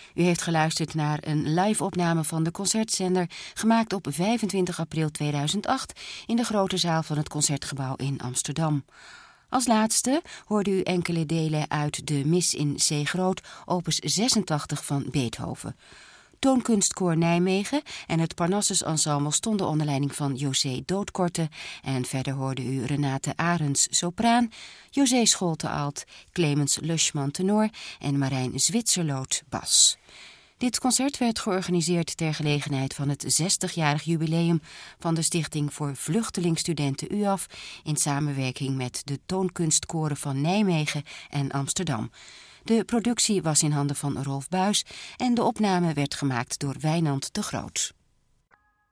U heeft geluisterd naar een live-opname van de Concertzender, gemaakt op 25 april 2008 in de grote zaal van het Concertgebouw in Amsterdam. Als laatste hoorde u enkele delen uit de Mis in C groot, opus 86 van Beethoven. Toonkunstkoor Nijmegen en het Parnassus Ensemble stonden onder leiding van José Doodkorte en verder hoorde u Renate Arends sopraan, José Scholte alt, Clemens Luschmann tenor en Marijn Zwitserloot bas. Dit concert werd georganiseerd ter gelegenheid van het 60-jarig jubileum van de Stichting voor Vluchtelingstudenten UAF in samenwerking met de Toonkunstkoren van Nijmegen en Amsterdam. De productie was in handen van Rolf Buijs en de opname werd gemaakt door Wijnand de Groot.